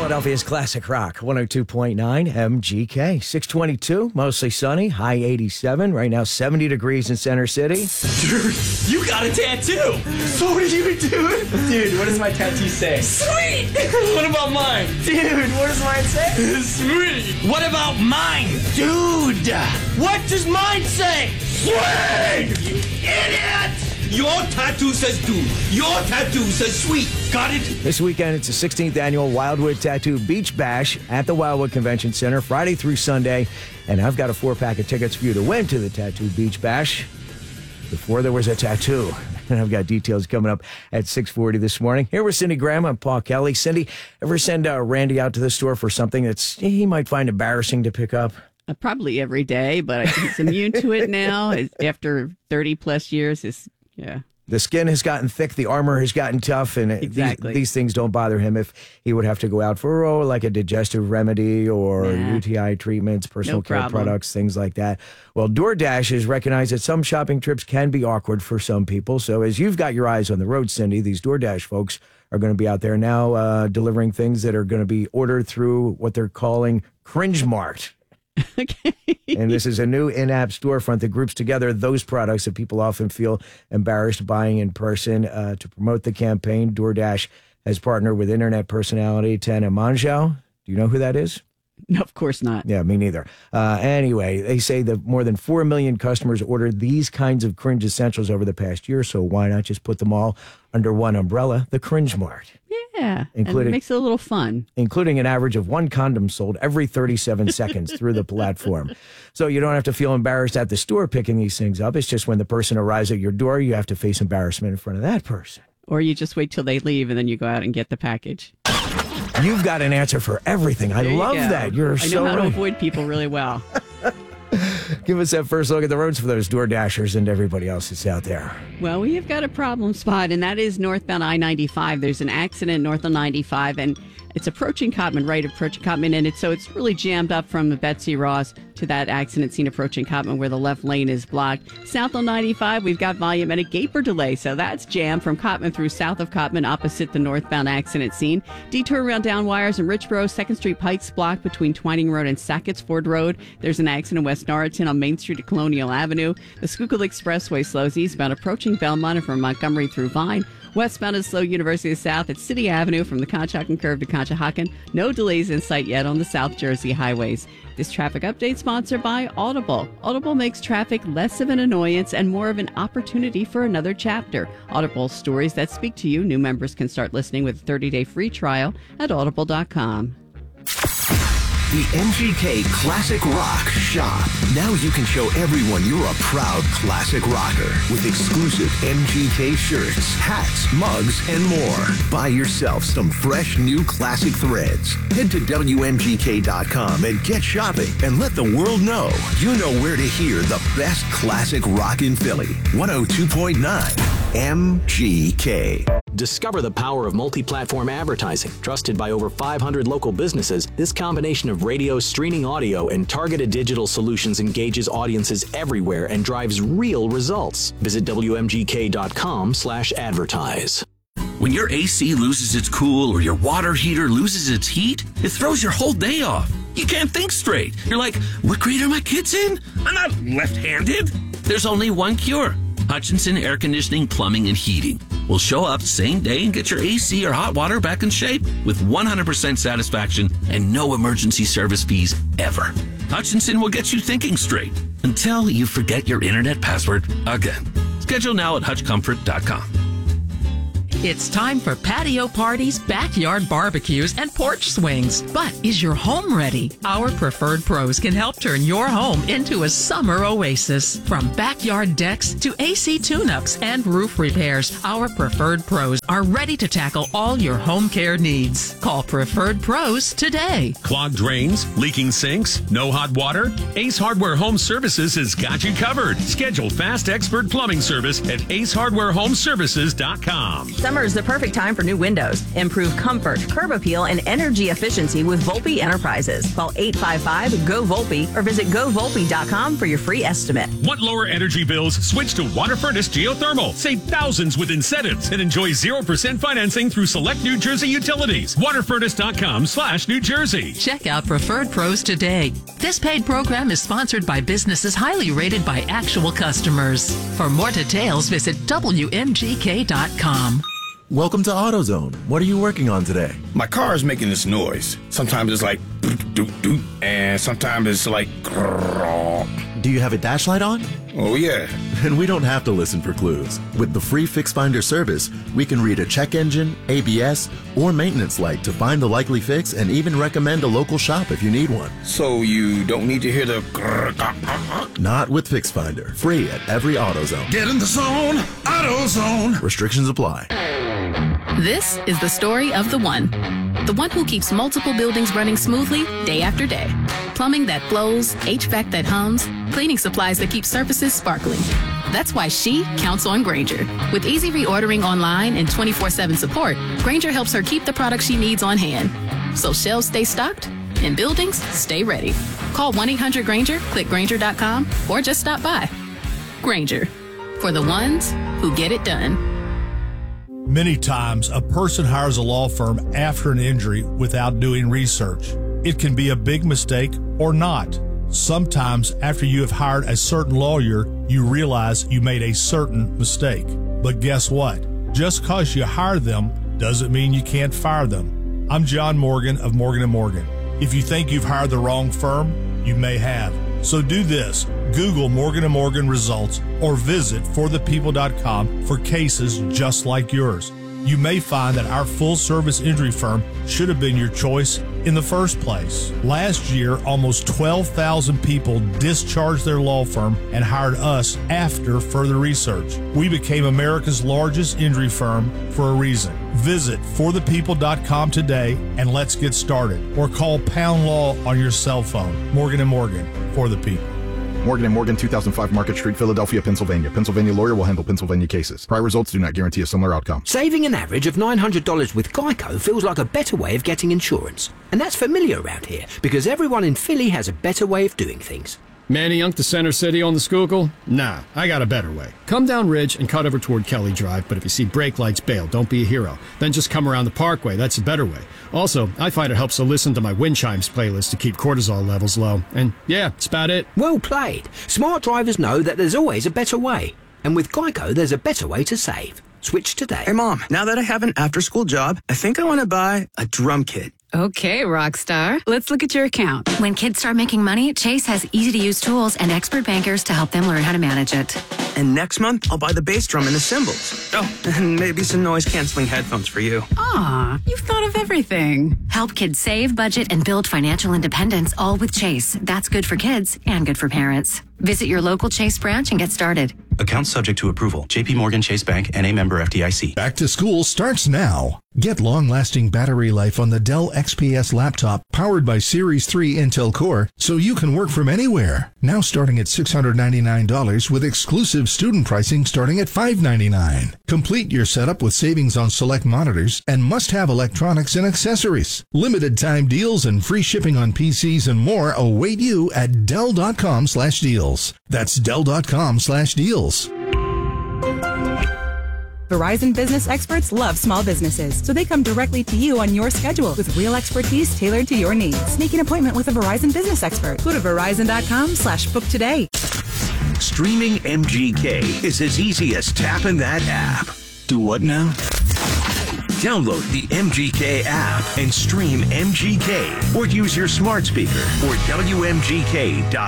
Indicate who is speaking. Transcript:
Speaker 1: Philadelphia's classic rock, 102.9 MGK. 622, mostly sunny, high 87. Right now, 70 degrees in Center City.
Speaker 2: Dude, you got a tattoo.
Speaker 3: So what are you doing?
Speaker 2: Dude, what does my tattoo say? Sweet. What about mine?
Speaker 3: Dude, what does mine say?
Speaker 2: Sweet. What about mine?
Speaker 3: Dude, what does mine say?
Speaker 2: Sweet. You idiot. Your tattoo says dude. Your tattoo says sweet. Got it?
Speaker 1: This weekend, it's the 16th annual Wildwood Tattoo Beach Bash at the Wildwood Convention Center, Friday through Sunday. And I've got a 4-pack of tickets for you to win to the Tattoo Beach Bash before there was a tattoo. And I've got details coming up at 6:40 this morning. Here with Cindy Graham. I'm Paul Kelly. Cindy, ever send Randy out to the store for something that's he might find embarrassing to pick up?
Speaker 4: Probably every day, but I think he's immune to it now. After 30 plus years, yeah.
Speaker 1: The skin has gotten thick, the armor has gotten tough, and
Speaker 4: exactly.
Speaker 1: these things don't bother him if he would have to go out for like a digestive remedy or UTI treatments, personal care products, things like that. Well, DoorDash has recognized that some shopping trips can be awkward for some people. So as you've got your eyes on the road, Cindy, these DoorDash folks are going to be out there now delivering things that are going to be ordered through what they're calling Cringe Mart.
Speaker 4: Okay.
Speaker 1: And this is a new in-app storefront that groups together those products that people often feel embarrassed buying in person. To promote the campaign, DoorDash has partnered with internet personality Tana Mongeau. Do you know who that is?
Speaker 4: No, of course not.
Speaker 1: Yeah, me neither. Anyway, they say that more than 4 million customers ordered these kinds of cringe essentials over the past year, so why not just put them all under one umbrella, the Cringe Mart?
Speaker 4: Yeah, and it makes it a little fun.
Speaker 1: Including an average of 1 condom sold every 37 seconds through the platform. So you don't have to feel embarrassed at the store picking these things up. It's just when the person arrives at your door, you have to face embarrassment in front of that person.
Speaker 4: Or you just wait till they leave and then you go out and get the package.
Speaker 1: You've got an answer for everything. I love that.
Speaker 4: I know how to avoid people really well.
Speaker 1: Give us that first look at the roads for those DoorDashers and everybody else that's out there.
Speaker 4: Well, we have got a problem spot, and that is northbound I-95. There's an accident north of 95, and it's approaching Cotman, and it's really jammed up from the Betsy Ross to that accident scene approaching Cotman where the left lane is blocked. South on 95, we've got volume and a gaper delay, so that's jammed from Cotman through south of Cotman opposite the northbound accident scene. Detour around Downwires and Richboro, 2nd Street Pikes blocked between Twining Road and Sackett's Ford Road. There's an accident in West Norriton on Main Street to Colonial Avenue. The Schuylkill Expressway slows eastbound approaching Belmont and from Montgomery through Vine. Westbound is slow University of South at City Avenue from the Conshohocken curve to Conshohocken. No delays in sight yet on the South Jersey highways. This traffic update sponsored by Audible. Audible makes traffic less of an annoyance and more of an opportunity for another chapter. Audible stories that speak to you. New members can start listening with a 30-day free trial at audible.com.
Speaker 5: The MGK Classic Rock Shop. Now you can show everyone you're a proud classic rocker with exclusive MGK shirts, hats, mugs, and more. Buy yourself some fresh new classic threads. Head to WMGK.com and get shopping and let the world know you know where to hear the best classic rock in Philly. 102.9 MGK.
Speaker 6: Discover the power of multi-platform advertising. Trusted by over 500 local businesses, this combination of radio, streaming audio, and targeted digital solutions engages audiences everywhere and drives real results. Visit WMGK.com/advertise.
Speaker 7: When your AC loses its cool or your water heater loses its heat, it throws your whole day off. You can't think straight. You're like, what grade are my kids in? I'm not left-handed. There's only one cure. Hutchinson Air Conditioning, Plumbing, and Heating will show up same day and get your AC or hot water back in shape with 100% satisfaction and no emergency service fees ever. Hutchinson will get you thinking straight until you forget your internet password again. Schedule now at hutchcomfort.com.
Speaker 8: It's time for patio parties, backyard barbecues, and porch swings. But is your home ready? Our preferred pros can help turn your home into a summer oasis. From backyard decks to AC tune-ups and roof repairs, our preferred pros are ready to tackle all your home care needs. Call Preferred Pros today.
Speaker 9: Clogged drains, leaking sinks, no hot water? Ace Hardware Home Services has got you covered. Schedule fast expert plumbing service at acehardwarehomeservices.com.
Speaker 10: Summer is the perfect time for new windows. Improve comfort, curb appeal, and energy efficiency with Volpe Enterprises. Call 855-GO-VOLPE or visit GoVolpe.com for your free estimate.
Speaker 9: Want lower energy bills? Switch to Water Furnace Geothermal. Save thousands with incentives and enjoy 0% financing through select New Jersey utilities. Waterfurnace.com/New Jersey.
Speaker 8: Check out Preferred Pros today. This paid program is sponsored by businesses highly rated by actual customers. For more details, visit WMGK.com.
Speaker 11: Welcome to AutoZone. What are you working on today?
Speaker 12: My car is making this noise. Sometimes it's like doot doot, and sometimes it's like grrr.
Speaker 11: Do you have a dash light on?
Speaker 12: Oh yeah.
Speaker 11: And we don't have to listen for clues. With the free Fix Finder service, we can read a check engine, ABS, or maintenance light to find the likely fix and even recommend a local shop if you need one.
Speaker 12: So you don't need to hear the grrr.
Speaker 11: Not with Fix Finder. Free at every AutoZone.
Speaker 12: Get in the zone, AutoZone.
Speaker 11: Restrictions apply.
Speaker 13: This is the story of the one who keeps multiple buildings running smoothly day after day. Plumbing that flows, HVAC that hums, cleaning supplies that keep surfaces sparkling. That's why she counts on Grainger. With easy reordering online and 24/7 support, Grainger helps her keep the products she needs on hand. So shelves stay stocked and buildings stay ready. Call 1-800-GRAINGER, click Grainger.com, or just stop by. Grainger, for the ones who get it done.
Speaker 14: Many times, a person hires a law firm after an injury without doing research. It can be a big mistake or not. Sometimes, after you have hired a certain lawyer, you realize you made a certain mistake. But guess what? Just because you hire them doesn't mean you can't fire them. I'm John Morgan of Morgan & Morgan. If you think you've hired the wrong firm, you may have. So do this. Google Morgan & Morgan results or visit forthepeople.com for cases just like yours. You may find that our full-service injury firm should have been your choice in the first place. Last year, almost 12,000 people discharged their law firm and hired us after further research. We became America's largest injury firm for a reason. Visit forthepeople.com today and let's get started. Or call Pound Law on your cell phone. Morgan & Morgan, for the people.
Speaker 15: Morgan & Morgan, 2005 Market Street, Philadelphia, Pennsylvania. Pennsylvania lawyer will handle Pennsylvania cases. Prior results do not guarantee a similar outcome.
Speaker 16: Saving an average of $900 with Geico feels like a better way of getting insurance. And that's familiar around here, because everyone in Philly has a better way of doing things.
Speaker 17: Manayunk to Center City on the Schuylkill? Nah, I got a better way. Come down Ridge and cut over toward Kelly Drive, but if you see brake lights, bail. Don't be a hero. Then just come around the Parkway. That's a better way. Also, I find it helps to listen to my wind chimes playlist to keep cortisol levels low. And yeah, that's about it.
Speaker 16: Well played. Smart drivers know that there's always a better way. And with Geico, there's a better way to save. Switch today.
Speaker 3: Hey, Mom, now that I have an after-school job, I think I want to buy a drum kit.
Speaker 18: Okay, Rockstar. Let's look at your account.
Speaker 19: When kids start making money, Chase has easy-to-use tools and expert bankers to help them learn how to manage it.
Speaker 3: And next month, I'll buy the bass drum and the cymbals. Oh, and maybe some noise-canceling headphones for you.
Speaker 18: Aw, you've thought of everything.
Speaker 19: Help kids save, budget, and build financial independence, all with Chase. That's good for kids and good for parents. Visit your local Chase branch and get started.
Speaker 20: Account subject to approval. J.P. Morgan Chase Bank, N.A. member FDIC.
Speaker 21: Back to school starts now. Get long-lasting battery life on the Dell XPS laptop powered by Series 3 Intel Core so you can work from anywhere. Now starting at $699 with exclusive student pricing starting at $599. Complete your setup with savings on select monitors and must-have electronics and accessories. Limited time deals and free shipping on PCs and more await you at Dell.com/deals. That's Dell.com/deals.
Speaker 22: Verizon Business experts love small businesses, so they come directly to you on your schedule with real expertise tailored to your needs. Make an appointment with a Verizon Business expert. Go to Verizon.com/book today.
Speaker 5: Streaming MGK is as easy as tapping that app.
Speaker 7: Do what now?
Speaker 5: Download the MGK app and stream MGK or use your smart speaker or WMGK.com.